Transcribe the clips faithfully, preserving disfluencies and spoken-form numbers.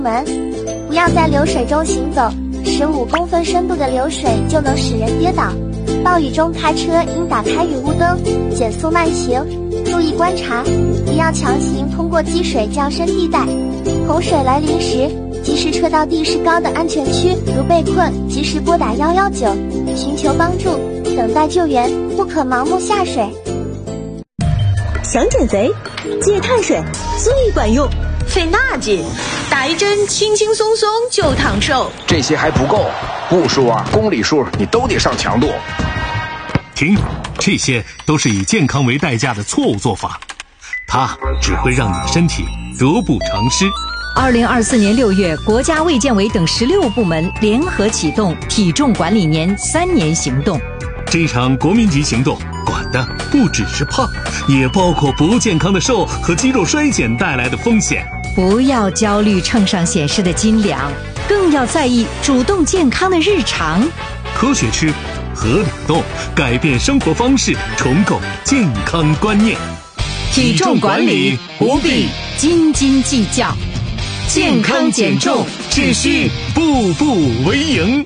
门，不要在流水中行走，十五公分深度的流水就能使人跌倒。暴雨中开车应打开雨雾灯，减速慢行，注意观察，不要强行通过积水较深地带。洪水来临时，即使车道地势高的安全区，如被困，及时拨打一一九，寻求帮助，等待救援，不可盲目下水。 想减肥，戒碳水最管用。 费那劲，打一针轻轻松松就长寿。 这些还不够，步数啊、公里数你都得上强度。 停，这些都是以健康为代价的错误做法，它只会让你的身体得不偿失。 二零二四年六月，国家卫健委等十六部门联合启动体重管理年三年行动。 这场国民级行动管的不只是胖，也包括不健康的瘦和肌肉衰减带来的风险。 不要焦虑秤上显示的斤两，更要在意主动健康的日常。 科学吃，合理动，改变生活方式，重构健康观念。 体重管理不必斤斤计较，健康减重只需步步为营。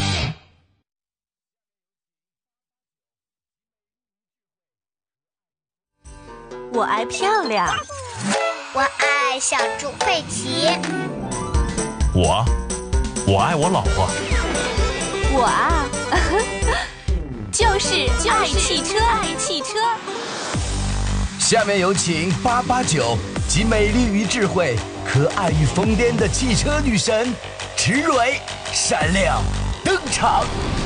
我爱漂亮， 我爱小猪佩奇。 我，我爱我老婆。 我啊，就是爱汽车，爱汽车。 下面有请八八九，集美丽与智慧、可爱与疯癫的汽车女神池蕊闪亮登场。